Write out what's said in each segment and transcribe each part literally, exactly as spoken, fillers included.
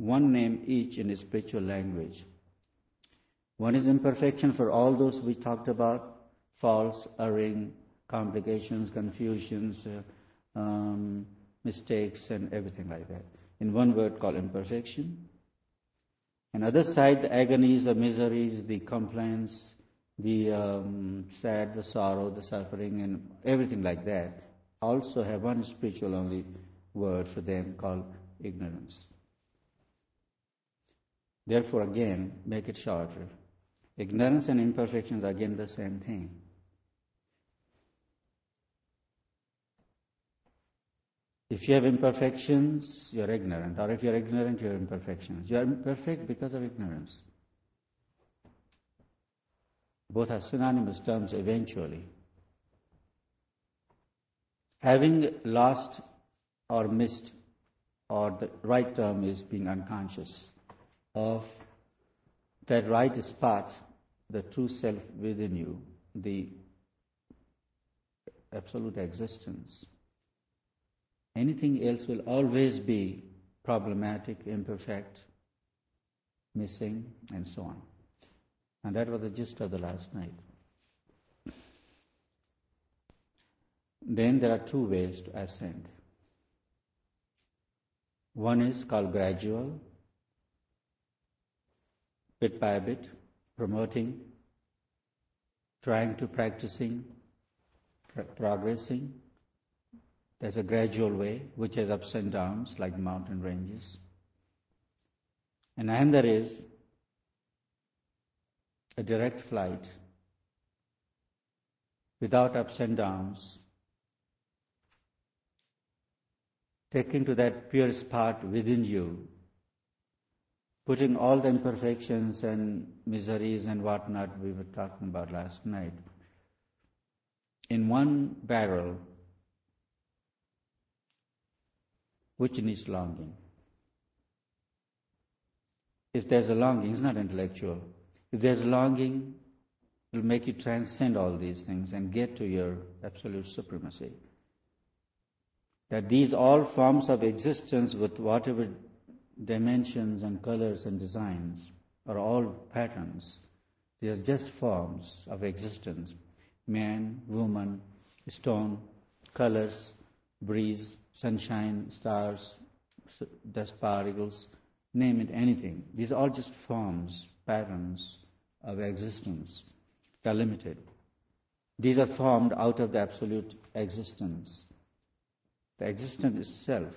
one name each in its spiritual language. One is imperfection for all those we talked about, faults, erring, complications, confusions, uh, um, mistakes, and everything like that. In one word called imperfection. And other side, the agonies, the miseries, the complaints, the um, sad, the sorrow, the suffering, and everything like that, also have one spiritual only word for them called ignorance. Therefore, again, make it shorter. Ignorance and imperfections are again the same thing. If you have imperfections, you're ignorant. Or if you're ignorant, you have imperfections. You are imperfect because of ignorance. Both are synonymous terms eventually. Having lost or missed, or the right term is being unconscious of that right spot, the true self within you, the absolute existence. Anything else will always be problematic, imperfect, missing, and so on. And that was the gist of the last night. Then there are two ways to ascend. One is called gradual, bit by bit, promoting, trying to practicing, progressing. There's a gradual way which has ups and downs like mountain ranges. And then there is a direct flight without ups and downs, taking to that pure spot within you, putting all the imperfections and miseries and whatnot we were talking about last night in one barrel, which needs longing. If there's a longing, it's not intellectual. If there's longing, it will make you transcend all these things and get to your absolute supremacy. That these all forms of existence with whatever dimensions and colors and designs are all patterns. They are just forms of existence. Man, woman, stone, colors, breeze, sunshine, stars, dust particles, name it, anything. These are all just forms, patterns of existence. They are limited. These are formed out of the absolute existence. The existence itself,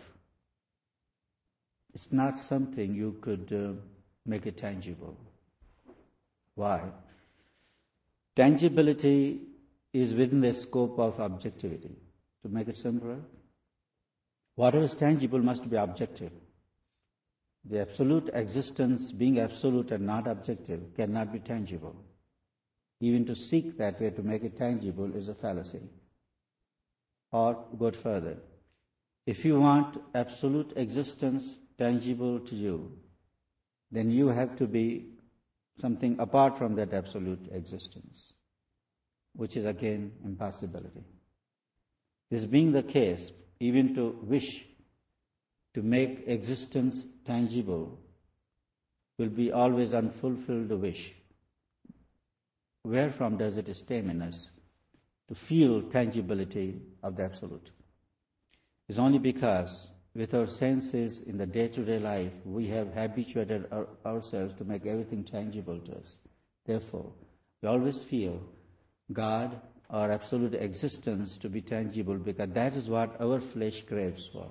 it's not something you could uh, make it tangible. Why? Tangibility is within the scope of objectivity. To make it simpler, whatever is tangible must be objective. The absolute existence, being absolute and not objective, cannot be tangible. Even to seek that way to make it tangible is a fallacy. Or go further. If you want absolute existence tangible to you, then you have to be something apart from that absolute existence, which is again impossibility. This being the case, even to wish to make existence tangible will be always unfulfilled wish. Wherefrom does it stem in us to feel tangibility of the absolute? It's only because with our senses in the day-to-day life, we have habituated our, ourselves to make everything tangible to us. Therefore, we always feel God or absolute existence to be tangible because that is what our flesh craves for.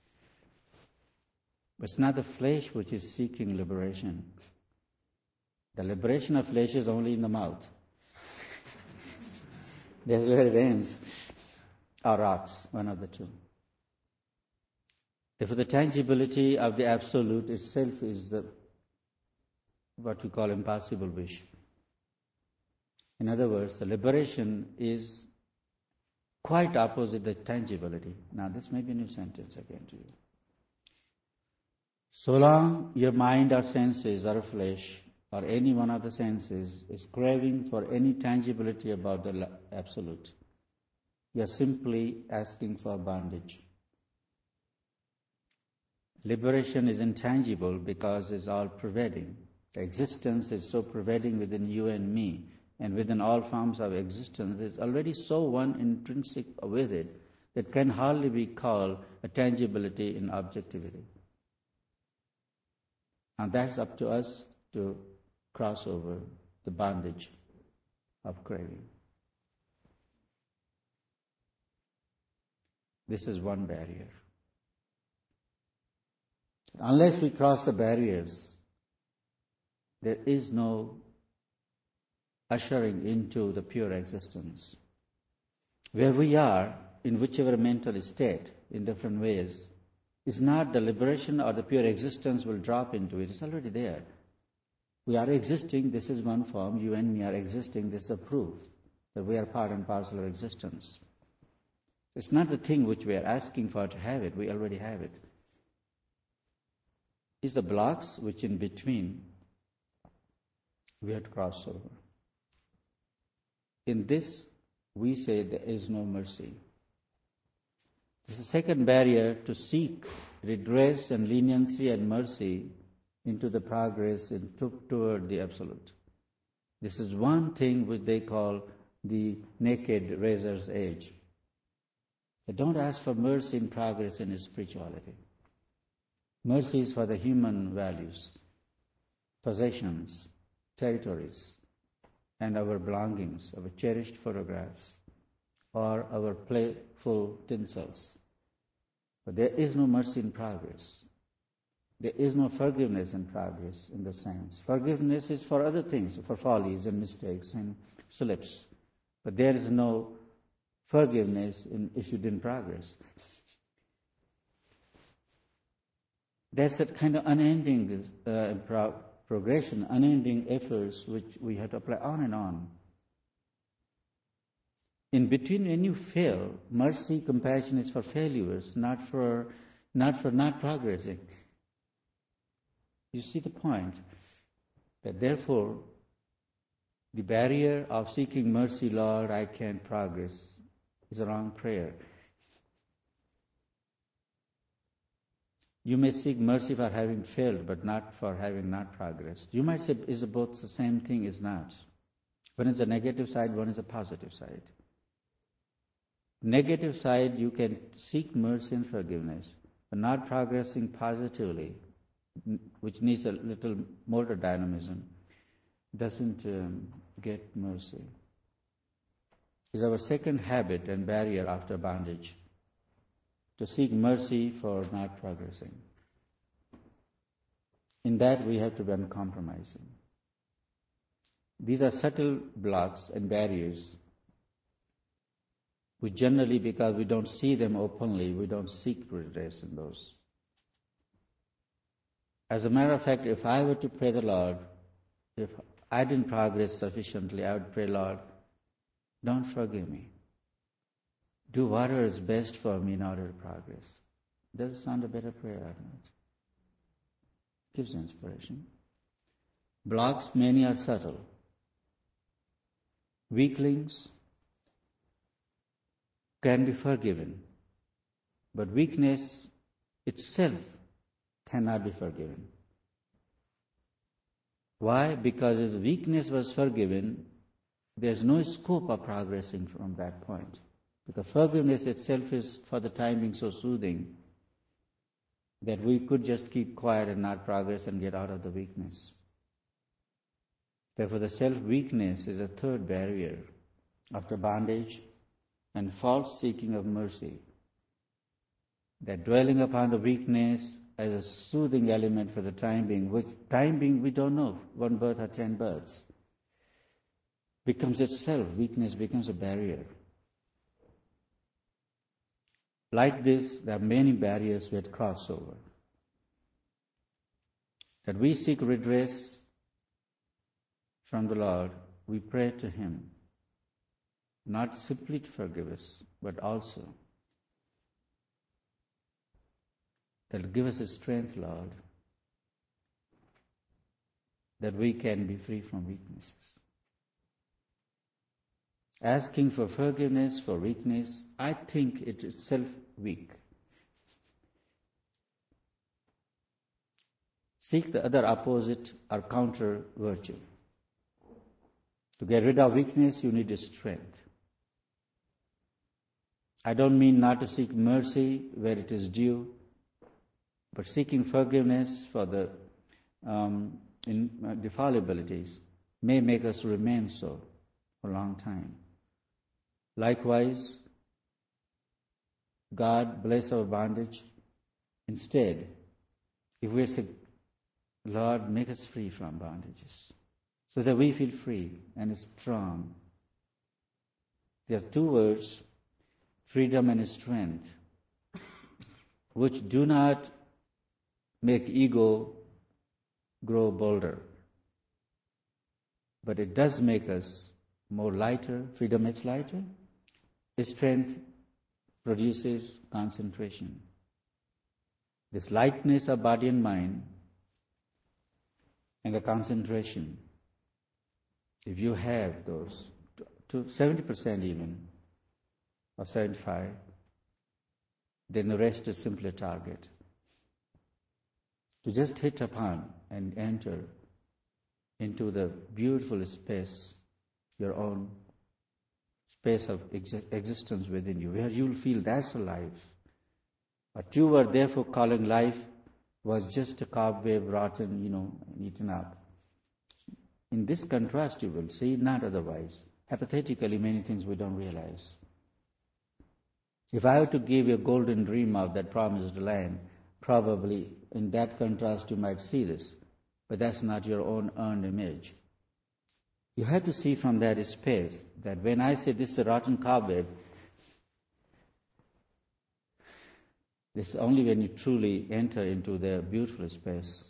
But it's not the flesh which is seeking liberation. The liberation of flesh is only in the mouth. That's where it ends. Or rots, one of the two. Therefore, the tangibility of the absolute itself is the, what we call impossible wish. In other words, the liberation is quite opposite the tangibility. Now, this may be a new sentence again to you. So long your mind or senses or flesh or any one of the senses is craving for any tangibility about the absolute, you are simply asking for bondage. Liberation is intangible because it's all pervading. The existence is so pervading within you and me, and within all forms of existence. It's already so one intrinsic with it that can hardly be called a tangibility in objectivity. And that's up to us to cross over the bondage of craving. This is one barrier. Unless we cross the barriers, there is no ushering into the pure existence. Where we are, in whichever mental state, in different ways, is not the liberation or the pure existence will drop into it. It's already there. We are existing, this is one form. You and me are existing, this is a proof that we are part and parcel of existence. It's not the thing which we are asking for to have it, we already have it. It's the blocks which in between we have to cross over. In this, we say there is no mercy. This is the second barrier to seek redress and leniency and mercy into the progress in to, toward the Absolute. This is one thing which they call the naked razor's edge. They don't ask for mercy in progress in spirituality. Mercy is for the human values, possessions, territories, and our belongings, our cherished photographs, or our playful tinsels. But there is no mercy in progress. There is no forgiveness in progress in the sense. Forgiveness is for other things, for follies and mistakes and slips. But there is no forgiveness in, if you didn't progress. There's a kind of unending uh, pro- progression, unending efforts which we have to apply on and on. In between, when you fail, mercy, compassion is for failures, not for not for not progressing. You see the point? That therefore, the barrier of seeking mercy, Lord, I can't progress, is a wrong prayer. You may seek mercy for having failed, but not for having not progressed. You might say, is it both the same thing? Is not. One is a negative side, one is a positive side. Negative side, you can seek mercy and forgiveness, but not progressing positively, which needs a little motor dynamism, doesn't um, get mercy. Is our second habit and barrier after bondage, to seek mercy for not progressing. In that we have to be uncompromising. These are subtle blocks and barriers which generally, because we don't see them openly, we don't seek redress in those. As a matter of fact, if I were to pray the Lord, if I didn't progress sufficiently, I would pray, Lord, don't forgive me. Do whatever is best for me in order to progress. Does it sound a better prayer or not? Gives inspiration. Blocks, many are subtle. Weaklings can be forgiven, but weakness itself cannot be forgiven. Why? Because if weakness was forgiven, there's no scope of progressing from that point. Because forgiveness itself is, for the time being, so soothing that we could just keep quiet and not progress and get out of the weakness. Therefore, the self-weakness is a third barrier after bondage and false seeking of mercy. That dwelling upon the weakness as a soothing element for the time being, which time being we don't know, one birth or ten births, becomes itself, weakness becomes a barrier. Like this, there are many barriers we had crossed over. That we seek redress from the Lord, we pray to Him, not simply to forgive us, but also that give us a strength, Lord, that we can be free from weaknesses. Asking for forgiveness for weakness, I think it is itself weak. seek the other opposite or counter virtue. To get rid of weakness, you need strength. I don't mean not to seek mercy where it is due, but seeking forgiveness for the um, in, uh, defallibilities may make us remain so for a long time. Likewise, God bless our bondage. Instead, if we say, Lord, make us free from bondages, so that we feel free and strong. There are two words, freedom and strength, which do not make ego grow bolder. But it does make us more lighter. Freedom makes lighter. Strength produces concentration. This lightness of body and mind and the concentration, if you have those, to seventy percent even, or seventy-five, then the rest is simply a target. To just hit upon and enter into the beautiful space, your own space of ex- existence within you, where you'll feel that's a life. What you were therefore calling life was just a cobweb, rotten, you know, eaten up. In this contrast, you will see, not otherwise. Hypothetically, many things we don't realize. If I were to give you a golden dream of that promised land, probably in that contrast you might see this, but that's not your own earned image. You have to see from that space that when I say this is a rotten cobweb, this is only when you truly enter into the beautiful space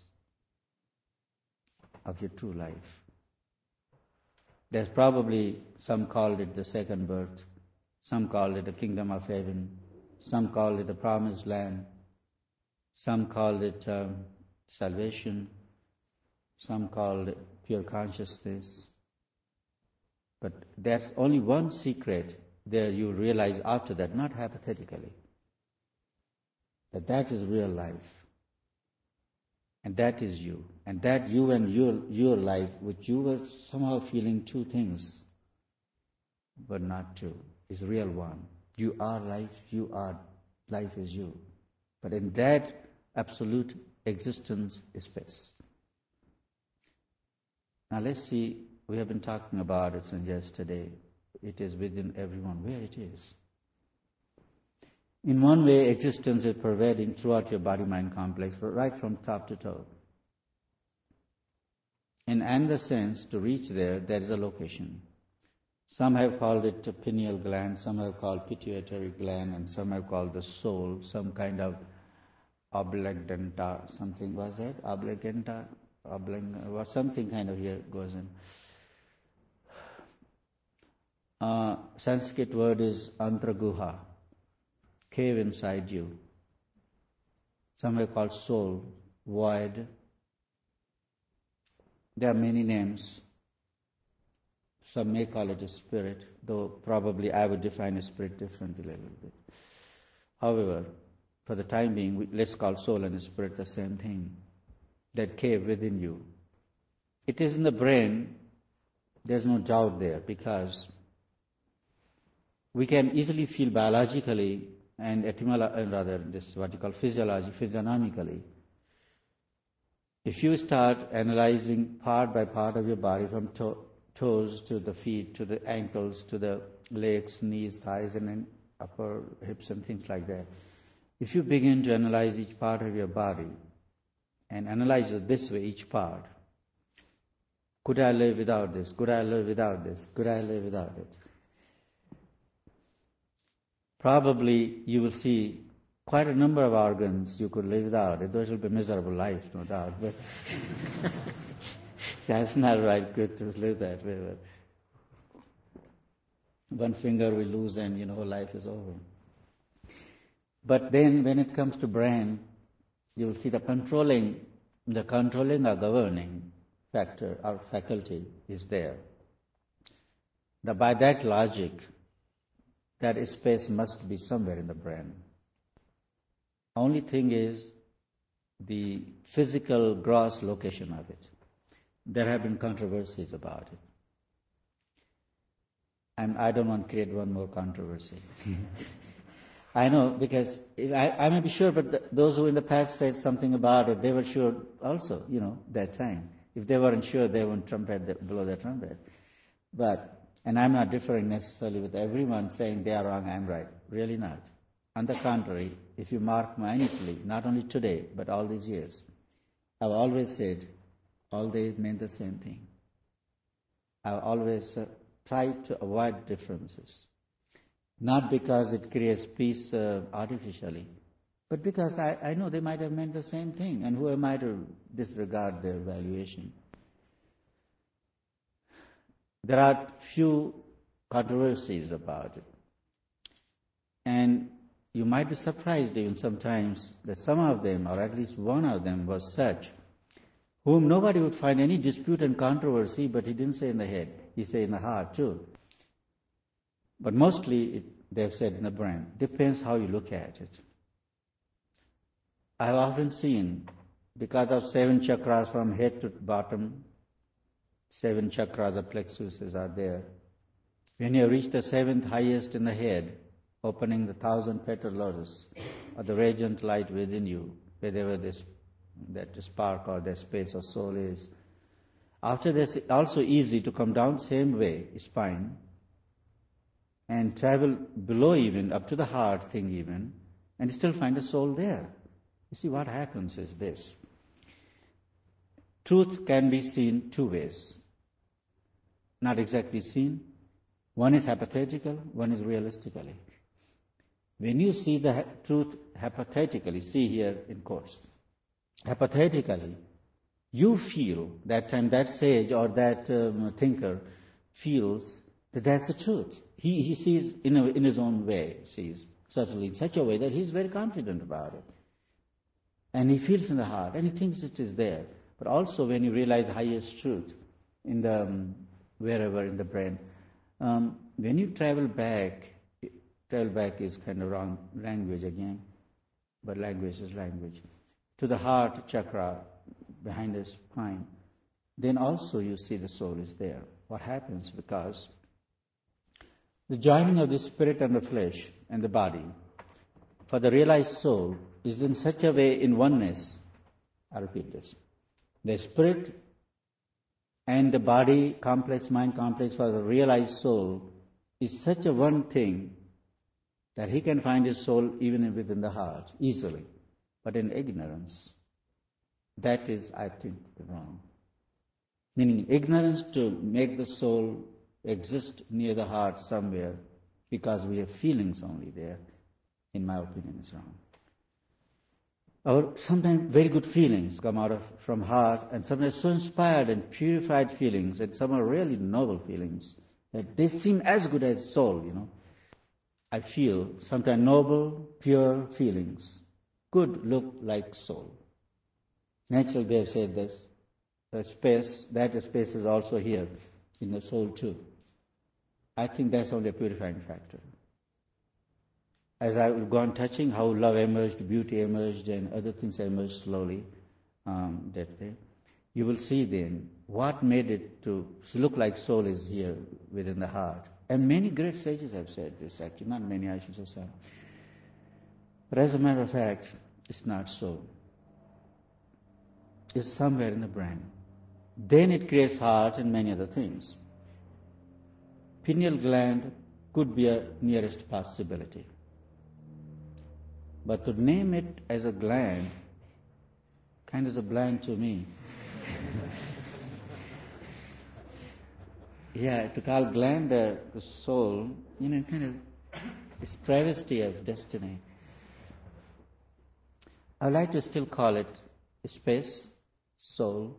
of your true life. There's probably, some called it the second birth, some call it the kingdom of heaven, some call it the promised land, some call it um, salvation, some call it pure consciousness. But there's only one secret there you realize after that, not hypothetically, that that is real life. And that is you. And that you and your, your life, which you were somehow feeling two things, but not two, is real one. You are life, you are, life is you. But in that absolute existence space. Now let's see, we have been talking about it since yesterday. It is within everyone, where it is. In one way, existence is pervading throughout your body-mind complex, right from top to toe. In another sense, to reach there, there is a location. Some have called it a pineal gland, some have called pituitary gland, and some have called the soul, some kind of oblongata, something was that? Oblongata? Oblong, or something kind of here goes in. Uh, Sanskrit word is antraguha, cave inside you. Some have called soul, void. There are many names. Some may call it a spirit, though probably I would define a spirit differently a little bit. However, for the time being, we, let's call soul and spirit the same thing. That cave within you. It is in the brain, there's no doubt there, because we can easily feel biologically and etymologically, rather this what you call physiology, physiognomically. If you start analyzing part by part of your body, from to- toes to the feet, to the ankles, to the legs, knees, thighs, and then upper hips and things like that, if you begin to analyze each part of your body, and analyze it this way, each part, could I live without this? Could I live without this? Could I live without it? Probably you will see quite a number of organs you could live without it. Those will be miserable lives, no doubt. But that's not right, good to live that way. But one finger we lose and, you know, life is over. But then when it comes to brain, you will see the controlling, the controlling or governing factor or faculty is there. The, by that logic, that space must be somewhere in the brain. Only thing is, the physical gross location of it. There have been controversies about it. And I don't want to create one more controversy. I know, because I, I may be sure, but the, those who in the past said something about it, they were sure also, you know, that time. If they weren't sure, they wouldn't trumpet the, blow their trumpet. But, and I'm not differing necessarily with everyone saying they are wrong, I'm right. Really not. On the contrary, if you mark minutely, not only today, but all these years, I've always said, all they meant the same thing. I've always uh, tried to avoid differences. Not because it creates peace uh, artificially, but because I, I know they might have meant the same thing, and who am I to disregard their valuation? There are few controversies about it. And you might be surprised even sometimes that some of them, or at least one of them, was such whom nobody would find any dispute and controversy, but he didn't say in the head. He said in the heart too. But mostly, it, they've said in the brain. Depends how you look at it. I've often seen, because of seven chakras from head to bottom, seven chakras or plexuses are there. When you reach the seventh highest in the head, opening the thousand petal lotus, or the radiant light within you, wherever this that spark or that space of soul is. After this, it's also easy to come down same way, spine, and travel below even, up to the heart thing even, and still find a soul there. You see, what happens is this. Truth can be seen two ways. Not exactly seen. One is hypothetical, one is realistically. When you see the truth hypothetically, see here in quotes, hypothetically, you feel that time that sage or that um, thinker feels that that's the truth. He, he sees in, a, in his own way, sees certainly in such a way that he's very confident about it. And he feels in the heart, and he thinks it is there. But also when you realize the highest truth in the um, wherever in the brain, um, when you travel back, travel back is kind of wrong language again, but language is language, to the heart chakra behind the spine, then also you see the soul is there. What happens? Because the joining of the spirit and the flesh and the body for the realized soul is in such a way in oneness. I repeat this. The spirit and the body complex, mind complex for the realized soul is such a one thing that he can find his soul even within the heart easily. But in ignorance, that is, I think, wrong. Meaning ignorance to make the soul exist near the heart somewhere because we have feelings only there, in my opinion, is wrong. Or sometimes very good feelings come out of from heart, and sometimes so inspired and purified feelings, and some are really noble feelings, that they seem as good as soul, you know. I feel sometimes noble, pure feelings could look like soul. Naturally, they have said this. The space, that space is also here in the soul too. I think that's only a purifying factor. As I will go on touching how love emerged, beauty emerged, and other things emerged slowly um, that day, you will see then what made it to look like soul is here within the heart. And many great sages have said this, actually, not many, I should say some. But as a matter of fact, it's not so. It's somewhere in the brain. Then it creates heart and many other things. Pineal gland could be a nearest possibility. But to name it as a gland kind of is a bland to me. Yeah, to call gland uh, the soul, you know, kind of it's travesty of destiny. I would like to still call it space, soul,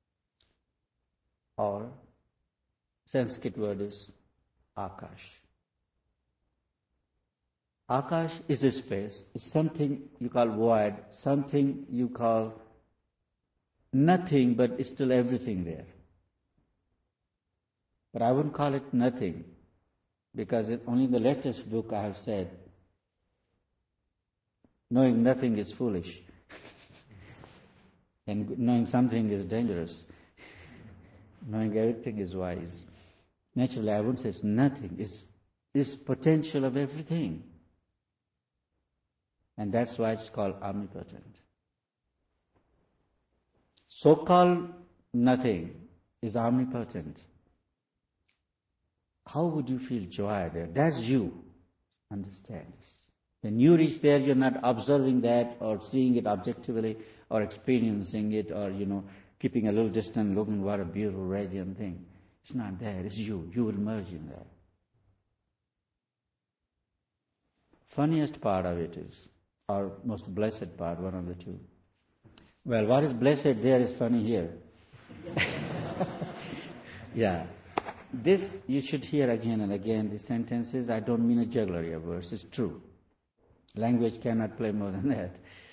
or Sanskrit word is Akash. Akash is a space. It's something you call void, something you call nothing, but it's still everything there. But I wouldn't call it nothing, because it, only in the latest book I have said, knowing nothing is foolish. And knowing something is dangerous. Knowing everything is wise. Naturally, I wouldn't say it's nothing. It's, it's potential of everything. And that's why it's called omnipotent. So-called nothing is omnipotent. How would you feel joy there? That's you. Understand this. When you reach there, you're not observing that or seeing it objectively or experiencing it or, you know, keeping a little distance, looking what a beautiful, radiant thing. It's not there. It's you. You will merge in that. Funniest part of it is, or most blessed part, one of the two. Well, what is blessed there is funny here. Yeah. This, you should hear again and again, the sentences. I don't mean a jugglery of words. It's true. Language cannot play more than that.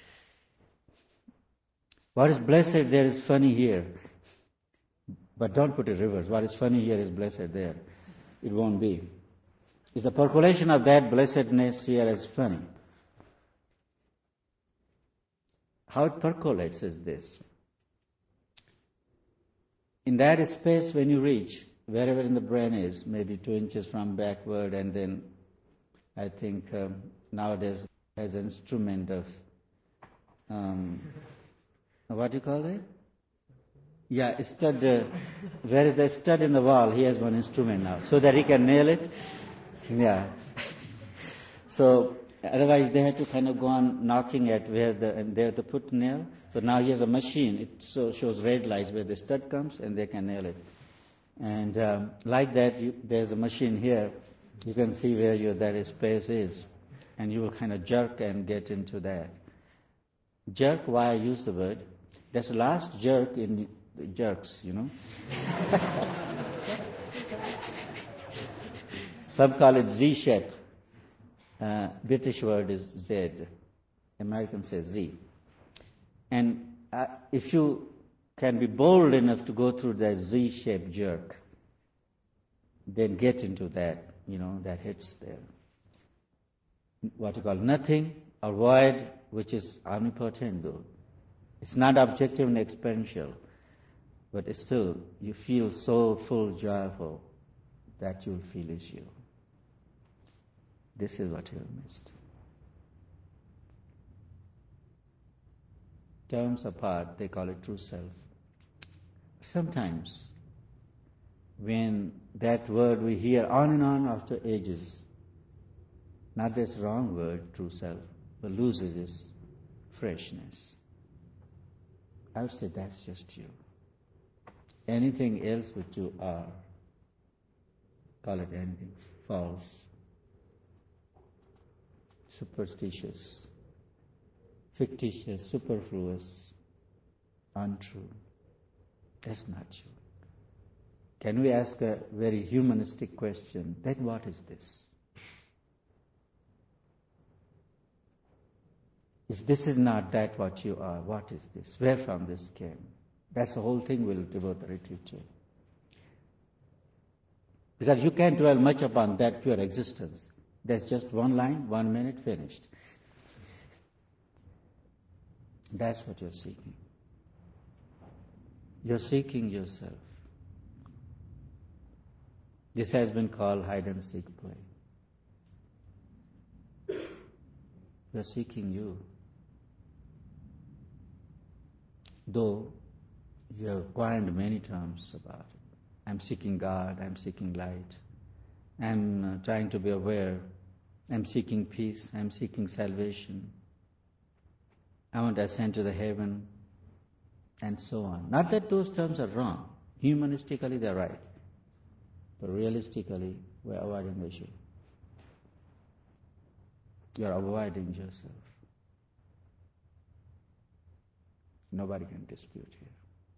What is blessed there is funny here. But don't put it reverse. What is funny here is blessed there. It won't be. It's a percolation of that blessedness here as funny. How it percolates is this. In that space when you reach, wherever in the brain is, maybe two inches from backward, and then I think um, nowadays as an instrument of, um, what do you call it? Yeah, stud, uh, where is the stud in the wall? He has one instrument now, so that he can nail it. Yeah. So otherwise they have to kind of go on knocking at where the, and they have to put nail. So now he has a machine. It so shows red lights where the stud comes and they can nail it. And um, like that, you, there's a machine here. You can see where your that space is. And you will kind of jerk and get into that. Jerk, why I use the word? That's the last jerk in the jerks, you know. Some call it Z-shape. Uh, British word is Z. American says Z. And uh, if you can be bold enough to go through that Z-shaped jerk, then get into that, you know, that hits there. What you call nothing or void, which is omnipotent though. It's not objective and experiential, but it's still, you feel so full, joyful, that you'll feel is you. This is what you have missed. Terms apart, they call it true self. Sometimes, when that word we hear on and on after ages, not this wrong word, true self, but loses its freshness. I would say that's just you. Anything else which you are, call it anything, false, superstitious, fictitious, superfluous, untrue. That's not you. Can we ask a very humanistic question? Then what is this? If this is not that what you are, what is this? Where from this came? That's the whole thing we'll devote the retreat to. Because you can't dwell much upon that pure existence. That's just one line, one minute, finished. That's what you're seeking. You're seeking yourself. This has been called hide and seek play. You're seeking you. Though you have coined many terms about it. I'm seeking God, I'm seeking light, I'm uh, trying to be aware, I'm seeking peace, I'm seeking salvation, I want to ascend to the heaven, and so on. Not that those terms are wrong. Humanistically they're right. But realistically, we're avoiding the issue. You're avoiding yourself. Nobody can dispute here.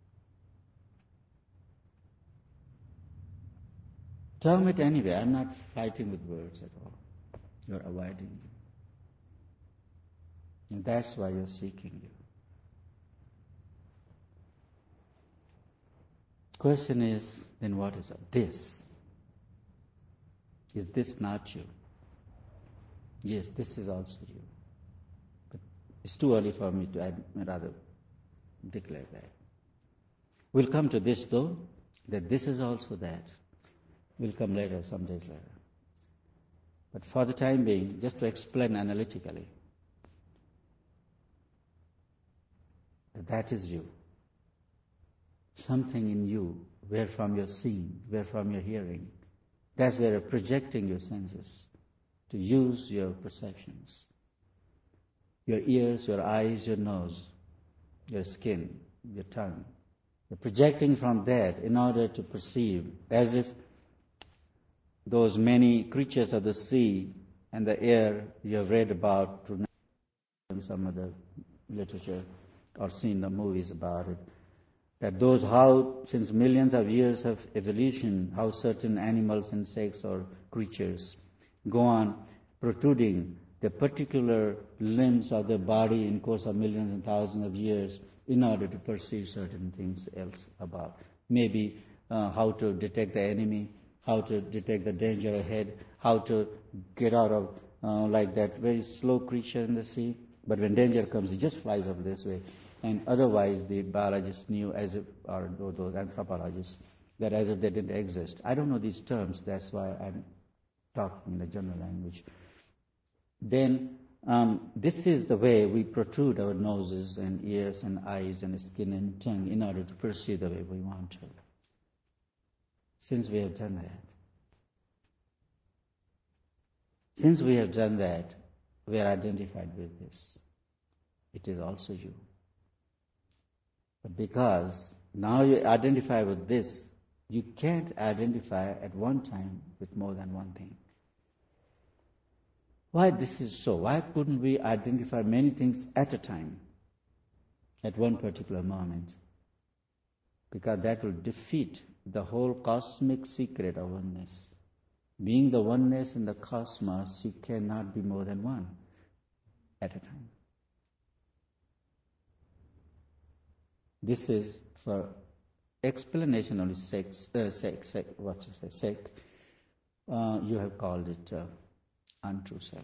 Term it anyway. I'm not fighting with words at all. You're avoiding you. And that's why you're seeking you. Question is, then what is this? Is this not you? Yes, this is also you. But it's too early for me to add, rather declare that. We'll come to this though, that this is also that. We'll come later, some days later. But for the time being, just to explain analytically, that that is you. Something in you, wherefrom you're seeing, wherefrom you're hearing. That's where you're projecting your senses to use your perceptions. Your ears, your eyes, your nose, your skin, your tongue. You're projecting from that in order to perceive, as if those many creatures of the sea and the air you have read about in some other literature or seen the movies about it, that those how, since millions of years of evolution, how certain animals, insects or creatures go on protruding the particular limbs of their body in course of millions and thousands of years in order to perceive certain things else about. Maybe uh, how to detect the enemy, how to detect the danger ahead, how to get out of uh, like that very slow creature in the sea. But when danger comes, it just flies up this way. And otherwise, the biologists knew, as if, or those anthropologists, that as if they didn't exist. I don't know these terms, that's why I'm talking in the general language. Then, um, this is the way we protrude our noses and ears and eyes and skin and tongue in order to perceive the way we want to. Since we have done that, since we have done that, we are identified with this. It is also you. But because now you identify with this, you can't identify at one time with more than one thing. Why this is so? Why couldn't we identify many things at a time, at one particular moment? Because that will defeat the whole cosmic secret of oneness. Being the oneness in the cosmos, you cannot be more than one at a time. This is for explanation only sake, uh, sake, sake what you say, sake. Uh, you have called it uh, untrue self.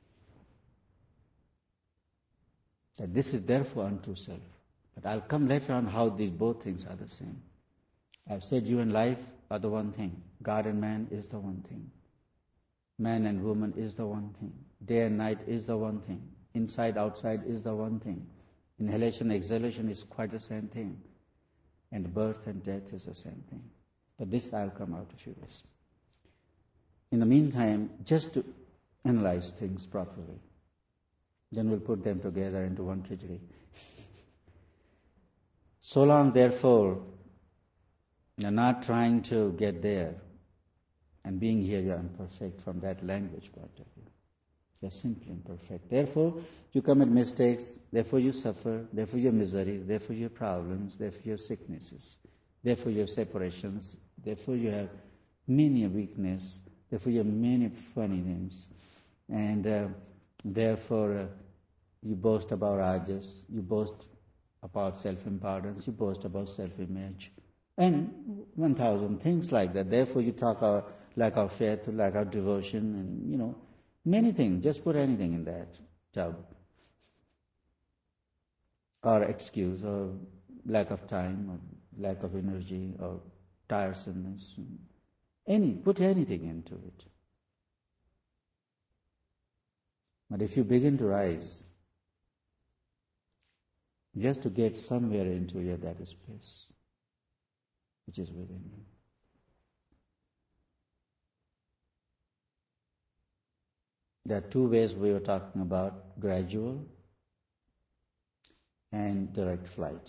That this is therefore untrue self. But I'll come later on how these both things are the same. I've said you and life are the one thing. God and man is the one thing. Man and woman is the one thing. Day and night is the one thing. Inside, outside is the one thing. Inhalation, exhalation is quite the same thing. And birth and death is the same thing. But this I'll come out a few days. In the meantime, just to analyze things properly, then we'll put them together into one khichdi. So long, therefore, you're not trying to get there, and being here you're imperfect from that language point of view. You're simply imperfect. Therefore, you commit mistakes, therefore you suffer, therefore you have miseries, therefore you have problems, therefore you have sicknesses, therefore you have separations, therefore you have many weakness, therefore you have many funny things, and uh, therefore uh, you boast about rajas, you boast about self-importance, you boast about self-image, and one thousand things like that. Therefore you talk about lack of faith, lack of devotion, and you know, many things. Just put anything in that tub. Or excuse, or lack of time, or lack of energy, or tiresomeness. Any, put anything into it. But if you begin to rise, just to get somewhere into your that space, which is within you. There are two ways we were talking about: gradual and direct flight.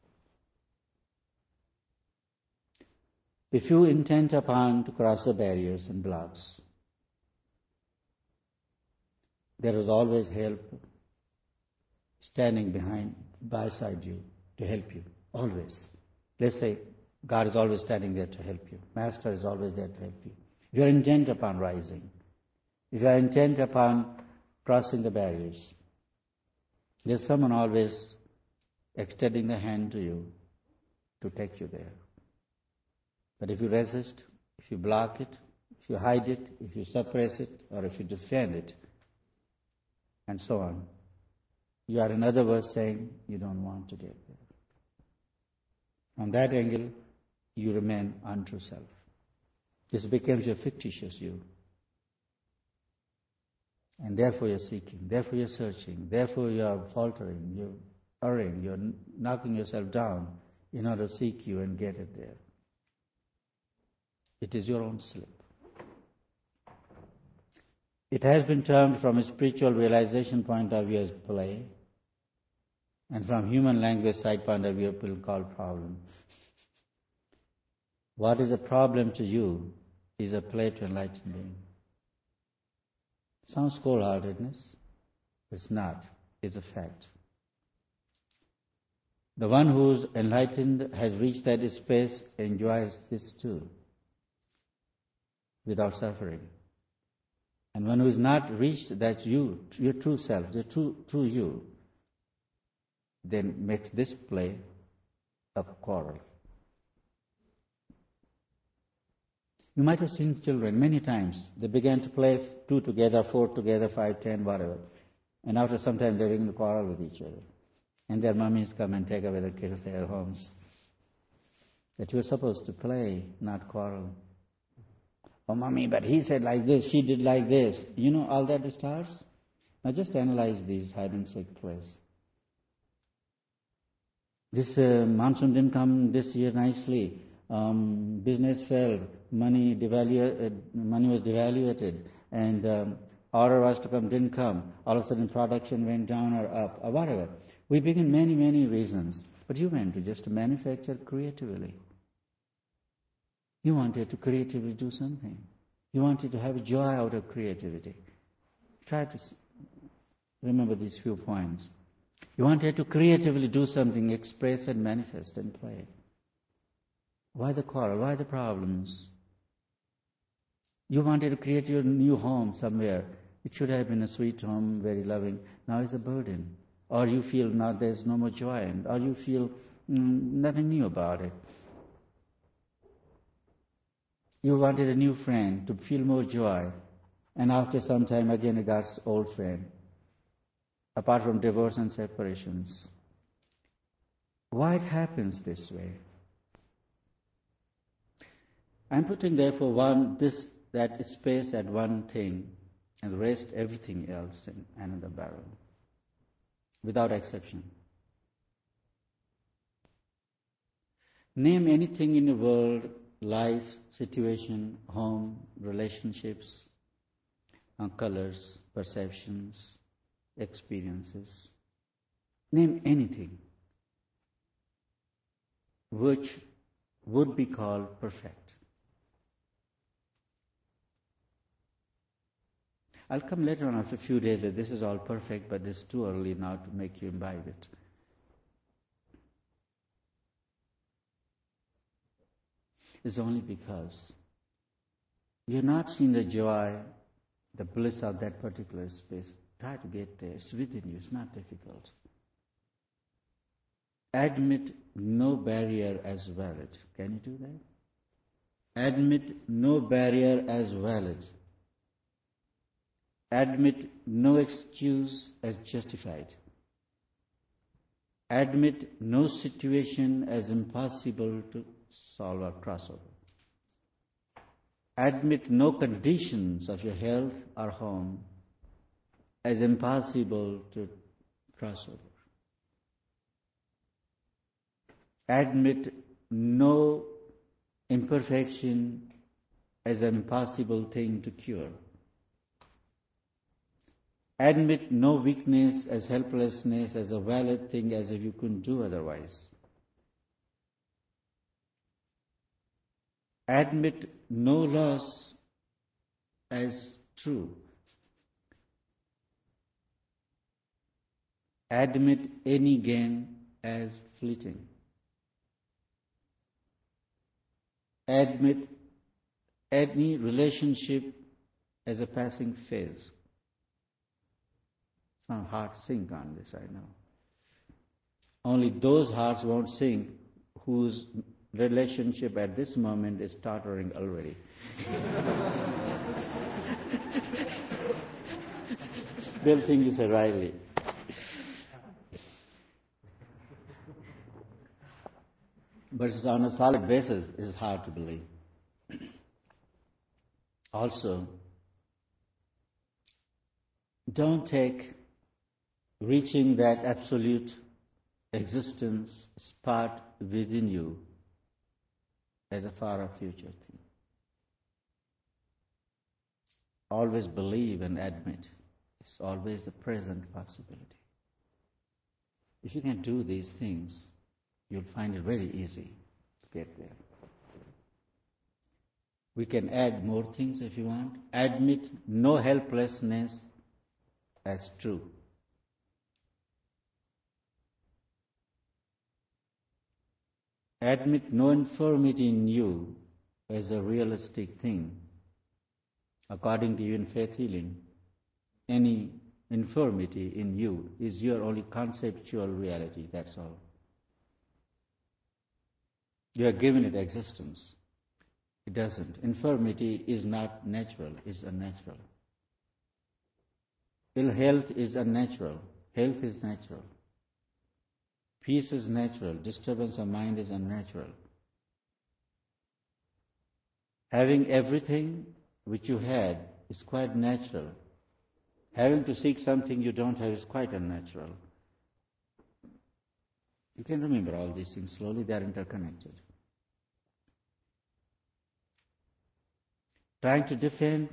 If you intend upon to cross the barriers and blocks, there is always help standing behind, beside you to help you, always. Let's say God is always standing there to help you. Master is always there to help you. If you are intent upon rising, if you are intent upon crossing the barriers, there's someone always extending the hand to you to take you there. But if you resist, if you block it, if you hide it, if you suppress it, or if you defend it, and so on, you are in other words saying you don't want to get there. From that angle, you remain untrue self. This becomes your fictitious you. And therefore you're seeking, therefore you're searching, therefore you're faltering, you're erring, you're knocking yourself down in order to seek you and get it there. It is your own slip. It has been termed from a spiritual realization point of view as play, and from human language side point of view, people call problem. What is a problem to you is a play to enlightened being. Sounds cold-heartedness. It's not. It's a fact. The one who's enlightened has reached that space, enjoys this too, without suffering. And one who is not reached that you, your true self, the true, true you, then makes this play a quarrel. You might have seen children many times. They began to play two together, four together, five, ten, whatever. And after some time they begin to quarrel with each other. And their mummies come and take away the kids to their homes. That you're supposed to play, not quarrel. Oh, mommy, but he said like this, she did like this. You know, all that starts. Now just analyze these hide and seek plays. This uh, monsoon didn't come this year nicely. Um, business failed. Money devalu- uh, money was devaluated, and um, order was to come, didn't come. All of a sudden, production went down or up, or whatever. We begin many, many reasons. But you went to just to manufacture creatively. You wanted to creatively do something. You wanted to have joy out of creativity. Try to remember these few points. You wanted to creatively do something, express and manifest and play. Why the quarrel? Why the problems? You wanted to create your new home somewhere. It should have been a sweet home, very loving. Now it's a burden. Or you feel now there's no more joy, and or you feel mm, nothing new about it. You wanted a new friend to feel more joy, and after some time again it got old friend. Apart from divorce and separations. Why it happens this way? I'm putting therefore one this that space at one thing and the rest everything else in another barrel. Without exception. Name anything in the world, life, situation, home, relationships, uh, colors, perceptions, experiences. Name anything which would be called perfect. I'll come later on after a few days that this is all perfect, but it's too early now to make you imbibe it. It's only because you're not seeing the joy, the bliss of that particular space. Try to get there. It's within you. It's not difficult. Admit no barrier as valid. Can you do that? Admit no barrier as valid. Admit no excuse as justified. Admit no situation as impossible to solve or cross over. Admit no conditions of your health or home as impossible to cross over. Admit no imperfection as an impossible thing to cure. Admit no weakness as helplessness, as a valid thing, as if you couldn't do otherwise. Admit no loss as true. Admit any gain as fleeting. Admit any relationship as a passing phase. Some hearts sink on this, I know. Only those hearts won't sink whose relationship at this moment is tottering already. They'll think you said rightly. but it's on a solid basis, it's hard to believe. Also, don't take reaching that absolute existence spot within you as a far-off future thing. Always believe and admit it's always a present possibility. If you can do these things, you'll find it very easy to get there. We can add more things if you want. Admit no helplessness as true. Admit no infirmity in you as a realistic thing. According to you in faith healing, any infirmity in you is your only conceptual reality, that's all. You are given it existence. It doesn't. Infirmity is not natural, it's unnatural. Ill health is unnatural. Health is natural. Peace is natural. Disturbance of mind is unnatural. Having everything which you had is quite natural. Having to seek something you don't have is quite unnatural. You can remember all these things slowly, they are interconnected. Trying to defend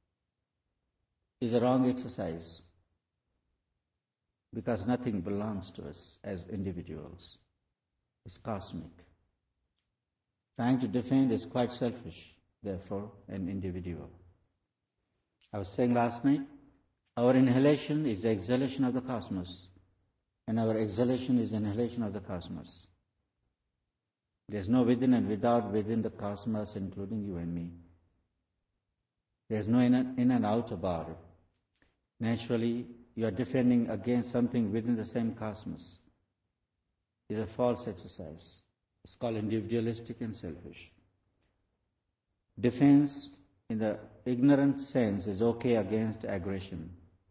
is a wrong exercise because nothing belongs to us as individuals. It's cosmic. Trying to defend is quite selfish, therefore, and individual. I was saying last night, our inhalation is the exhalation of the cosmos, and our exhalation is the inhalation of the cosmos. There's no within and without within the cosmos, including you and me. There's no in and, in and out about it. Naturally, you are defending against something within the same cosmos. It's a false exercise. It's called individualistic and selfish. Defense, in the ignorant sense, is okay against aggression.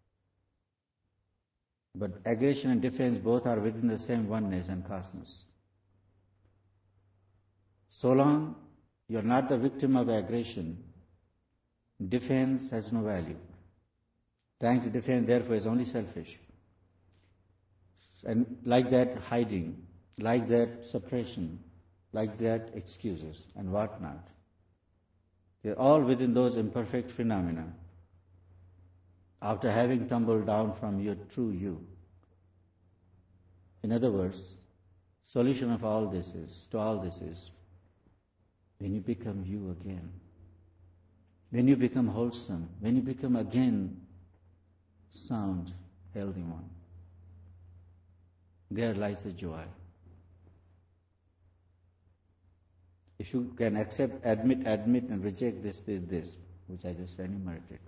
But aggression and defense both are within the same oneness and cosmos. So long you are not the victim of aggression, defense has no value. Trying to defend, therefore, is only selfish. And like that, hiding, like that, suppression, like that, excuses, and whatnot. They're all within those imperfect phenomena. After having tumbled down from your true you. In other words, solution of all this is, to all this is, when you become you again, when you become wholesome, when you become again sound, healthy one, there lies the joy. If you can accept, admit, admit, and reject this, this, this, which I just enumerated,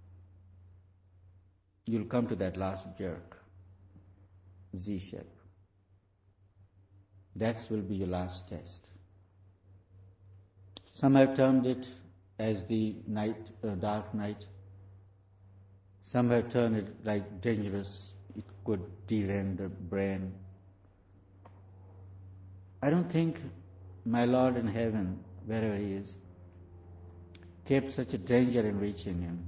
you'll come to that last jerk, Z-shape. That will be your last test. Some have termed it as the night, uh, dark night. Some have termed it like dangerous. It could derail the brain. I don't think my Lord in heaven, wherever He is, kept such a danger in reaching Him.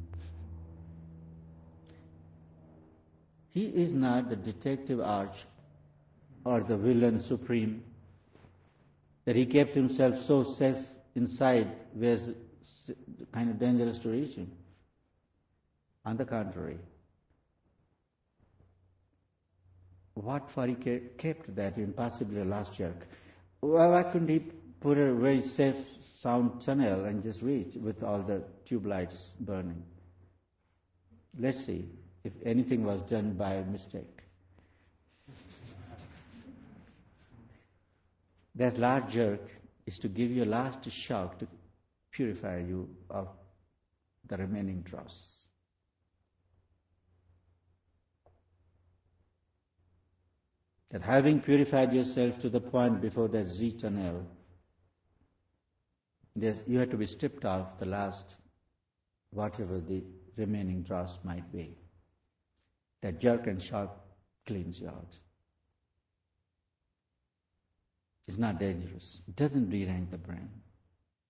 He is not the detective arch or the villain supreme that He kept Himself so safe inside where it's kind of dangerous to reach Him. On the contrary, what for He kept that in possibly a last jerk? Why couldn't He put a very safe sound tunnel and just reach with all the tube lights burning? Let's see if anything was done by mistake. That last jerk is to give you a last shock to purify you of the remaining dross. That having purified yourself to the point before that Z tunnel, you have to be stripped off the last, whatever the remaining dross might be. That jerk and shock cleans you out. is not dangerous. It doesn't derange the brain.